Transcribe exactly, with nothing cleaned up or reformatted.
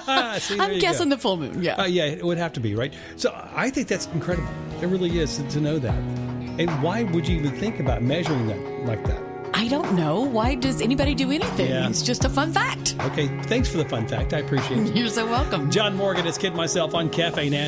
See, I'm guessing go. the full moon, yeah. Uh, yeah, it would have to be, right? So I think that's incredible. It really is to know that. And why would you even think about measuring that like that? I don't know. Why does anybody do anything? Yeah. It's just a fun fact. Okay, thanks for the fun fact. I appreciate it. You're so welcome. John Morgan, it's Kid Myself on Cafe Nat.